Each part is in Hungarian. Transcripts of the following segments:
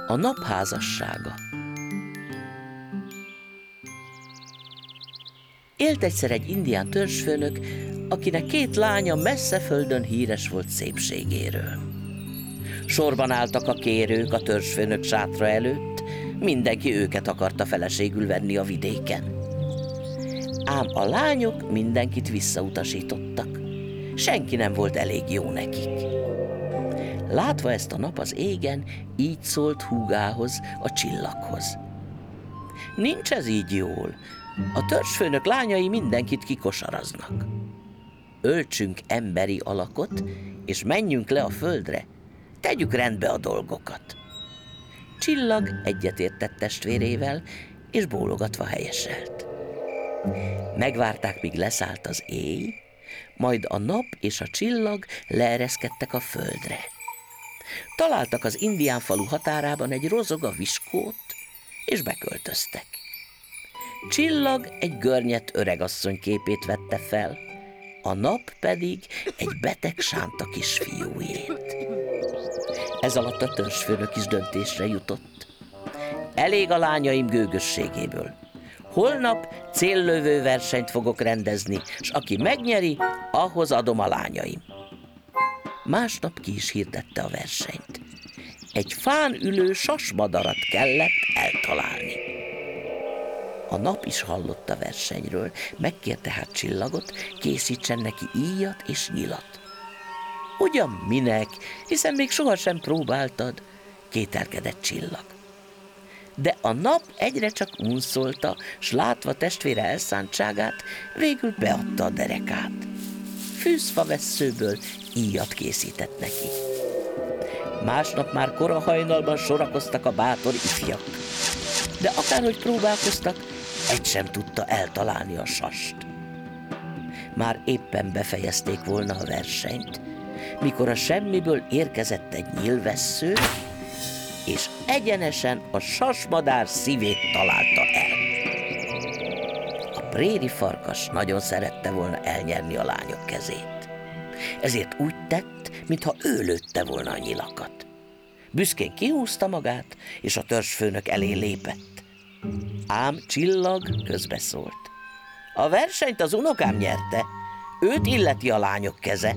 A nap házassága. Élt egyszer egy indián törzsfőnök, akinek 2 lánya messze földön híres volt szépségéről. Sorban álltak a kérők a törzsfőnök sátra előtt, mindenki őket akarta feleségül venni a vidéken. Ám a lányok mindenkit visszautasítottak. Senki nem volt elég jó nekik. Látva ezt a nap az égen, így szólt húgához, a csillaghoz. Nincs ez így jól. A törzsfőnök lányai mindenkit kikosaraznak. Öltsünk emberi alakot, és menjünk le a földre. Tegyük rendbe a dolgokat. Csillag egyetértett testvérével, és bólogatva helyeselt. Megvárták, míg leszállt az éj, majd a nap és a csillag leereszkedtek a földre. Találtak az indián falu határában egy rozogaviskót, és beköltöztek. Csillag egy görnyedt öregasszony képét vette fel, a nap pedig egy beteg sánta kisfiújét. Ez alatt a törzsfőnök is döntésre jutott. Elég a lányaim gőgösségéből. Holnap céllövő versenyt fogok rendezni, s aki megnyeri, ahhoz adom a lányaim. Másnap ki is hirdette a versenyt. Egy fán ülő sasmadarat kellett eltalálni. A nap is hallott a versenyről, megkérte hát Csillagot, készítsen neki íjat és nyilat. Ugyan minek, hiszen még sohasem próbáltad, kételkedett Csillag. De a nap egyre csak unszolta, s látva testvére elszántságát, végül beadta a derekát. Fűzfavesszőből íjat készített neki. Másnap már kora hajnalban sorakoztak a bátor ifjak, de akárhogy próbálkoztak, egy sem tudta eltalálni a sast. Már éppen befejezték volna a versenyt, mikor a semmiből érkezett egy nyílvessző, és egyenesen a sasmadár szívét találta el. A préri farkas nagyon szerette volna elnyerni a lányok kezét. Ezért úgy tett, mintha ő lőtte volna a nyilakat. Büszkén kihúzta magát, és a törzsfőnök elé lépett. Ám Csillag közbeszólt. A versenyt az unokám nyerte, őt illeti a lányok keze.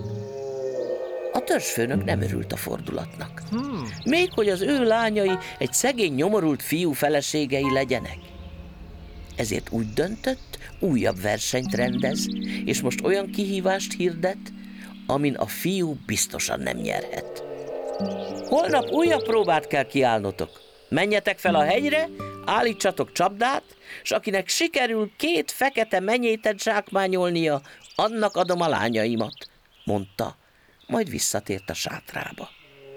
A törzsfőnök nem örült a fordulatnak. Még hogy az ő lányai egy szegény nyomorult fiú feleségei legyenek. Ezért úgy döntött, újabb versenyt rendez, és most olyan kihívást hirdet, amin a fiú biztosan nem nyerhet. Holnap újabb próbát kell kiállnotok. Menjetek fel a hegyre, állítsatok csapdát, s akinek sikerül 2 fekete menyétet zsákmányolnia, annak adom a lányaimat, mondta, majd visszatért a sátrába.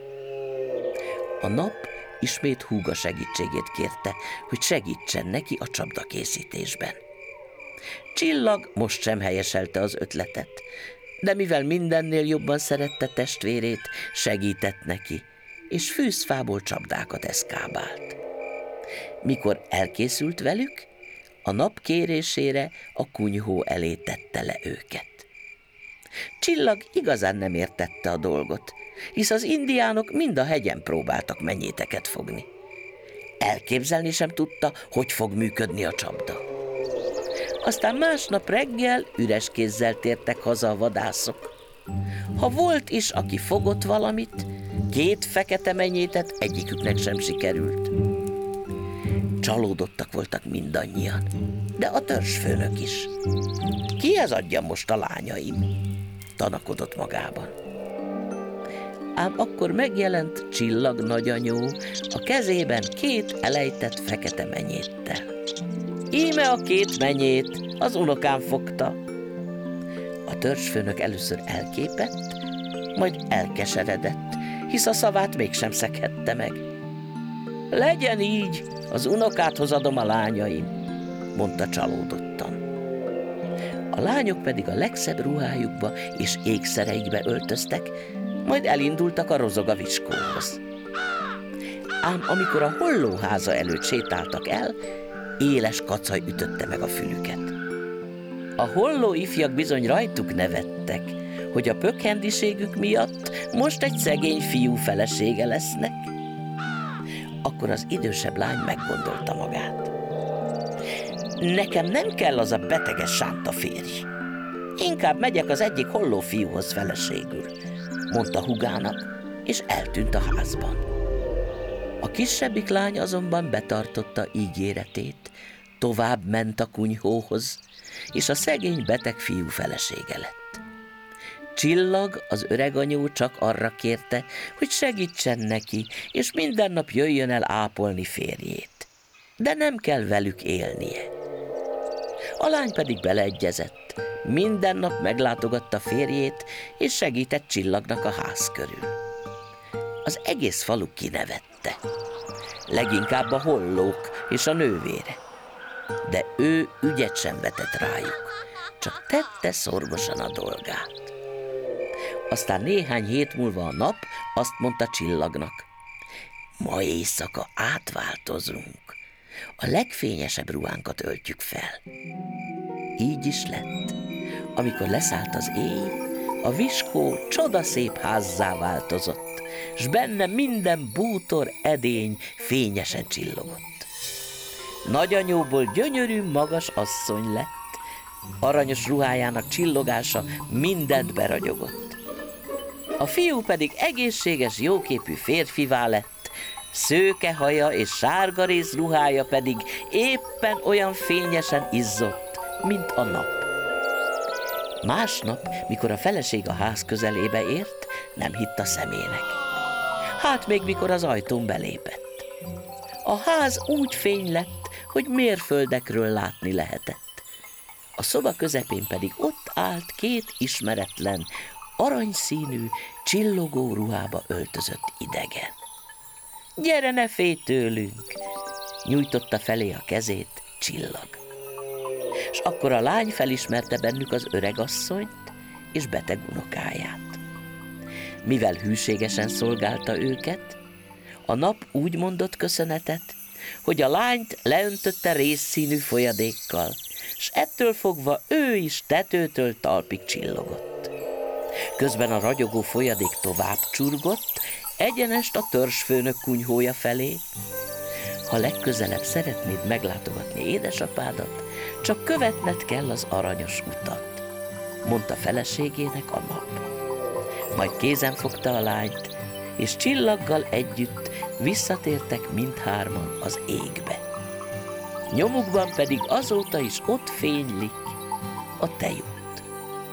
A nap ismét húga segítségét kérte, hogy segítsen neki a csapdakészítésben. Csillag most sem helyeselte az ötletet, de mivel mindennél jobban szerette testvérét, segített neki, és fűzfából csapdákat eszkábált. Mikor elkészült velük, a nap kérésére a kunyhó elé tette le őket. Csillag igazán nem értette a dolgot, hisz az indiánok mind a hegyen próbáltak menyéteket fogni. Elképzelni sem tudta, hogy fog működni a csapda. Aztán másnap reggel üres kézzel tértek haza a vadászok. Ha volt is, aki fogott valamit, 2 fekete menyétet egyiküknek sem sikerült. Csalódottak voltak mindannyian, de a törzsfőnök is. Kihez adjam most a lányaim? Tanakodott magában. Ám akkor megjelent Csillag nagyanyó, a kezében 2 elejtett fekete menyéttel. Íme a 2 menyét, az unokám fogta. A törzsfőnök először elképett, majd elkeseredett, hisz a szavát mégsem szeghette meg. Legyen így, az unokádhoz adom a lányaim, mondta csalódottan. A lányok pedig a legszebb ruhájukba és ékszereikbe öltöztek, majd elindultak a rozogaviskóhoz. Ám amikor a hollóháza előtt sétáltak el, éles kacaj ütötte meg a fülüket. A holló ifjak bizony rajtuk nevettek, hogy a pökhendiségük miatt most egy szegény fiú felesége lesznek. Akkor az idősebb lány meggondolta magát. Nekem nem kell az a beteges sánta férj. Inkább megyek az egyik holló fiúhoz feleségül, mondta húgának, és eltűnt a házban. A kisebbik lány azonban betartotta ígéretét, tovább ment a kunyhóhoz, és a szegény beteg fiú felesége lett. Csillag, az öreganyó csak arra kérte, hogy segítsen neki, és minden nap jöjjön el ápolni férjét. De nem kell velük élnie. A lány pedig beleegyezett, minden nap meglátogatta férjét, és segített Csillagnak a ház körül. Az egész falu kinevette, leginkább a hollók és a nővére, de ő ügyet sem vetett rájuk, csak tette szorgosan a dolgát. Aztán néhány hét múlva a nap azt mondta Csillagnak: ma éjszaka átváltozunk, a legfényesebb ruhánkat öltjük fel. Így is lett. Amikor leszállt az éj, a viskó csodaszép házzá változott, s benne minden bútor edény fényesen csillogott. Nagyanyóból gyönyörű, magas asszony lett, aranyos ruhájának csillogása mindent beragyogott. A fiú pedig egészséges, jóképű férfivá lett, szőke haja és sárgaréz ruhája pedig éppen olyan fényesen izzott, mint a nap. Másnap, mikor a feleség a ház közelébe ért, nem hitt a szemének. Hát még mikor az ajtón belépett. A ház úgy fény lett, hogy mérföldekről látni lehetett. A szoba közepén pedig ott állt két ismeretlen, aranyszínű, csillogó ruhába öltözött idegen. Gyere, ne félj tőlünk! Nyújtotta felé a kezét Csillag. És akkor a lány felismerte bennük az öregasszonyt és beteg unokáját. Mivel hűségesen szolgálta őket, a nap úgy mondott köszönetet, hogy a lányt leöntötte rézszínű folyadékkal, s ettől fogva ő is tetőtől talpig csillogott. Közben a ragyogó folyadék tovább csurgott, egyenest a törzsfőnök kunyhója felé. Ha legközelebb szeretnéd meglátogatni édesapádat, csak követned kell az aranyos utat, mondta feleségének a nap. Majd kézen fogta a lányt, és Csillaggal együtt visszatértek mindhárman az égbe. Nyomukban pedig azóta is ott fénylik a tejútlevél.